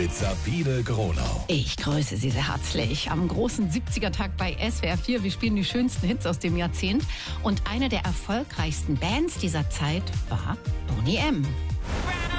mit Sabine Gronau. Ich grüße Sie sehr herzlich am großen 70er-Tag bei SWR 4. Wir spielen die schönsten Hits aus dem Jahrzehnt. Und eine der erfolgreichsten Bands dieser Zeit war Boney M.